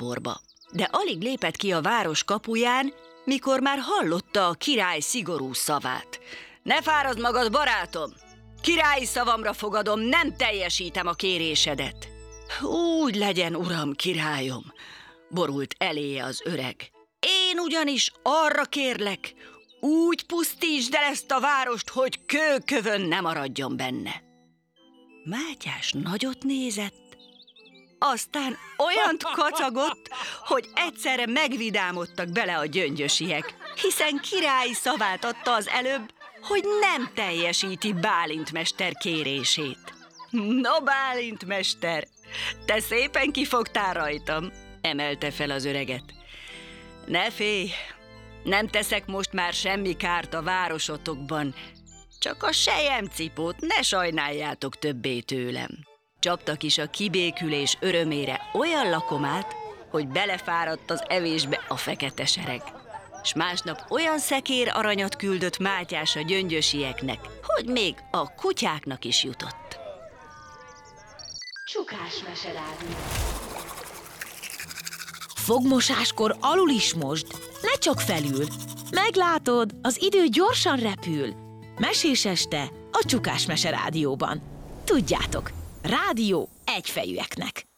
záporba. De alig lépett ki a város kapuján, mikor már hallotta a király szigorú szavát. Ne fárazd magad, barátom! Királyi szavamra fogadom, nem teljesítem a kérésedet. Úgy legyen, uram, királyom, borult eléje az öreg. Én ugyanis arra kérlek, úgy pusztítsd el ezt a várost, hogy kőkövön ne maradjon benne. Mátyás nagyot nézett, aztán olyant kacagott, hogy egyszerre megvidámodtak bele a gyöngyösiek, hiszen királyi szavát adta az előbb, hogy nem teljesíti Bálint mester kérését. No, Bálint mester, te szépen kifogtál rajtam, emelte fel az öreget. Ne félj, nem teszek most már semmi kárt a városotokban, csak a selyemcipót ne sajnáljátok többé tőlem. Csaptak is a kibékülés örömére olyan lakomát, hogy belefáradt az evésbe a fekete sereg. S másnap olyan szekér aranyat küldött Mátyás a gyöngyösieknek, hogy még a kutyáknak is jutott. Csukás meserádió. Fogmosáskor alul is mosd, ne csak felül. Meglátod, az idő gyorsan repül. Mesés este a Csukás Mese Rádióban. Tudjátok, rádió egyfejűeknek.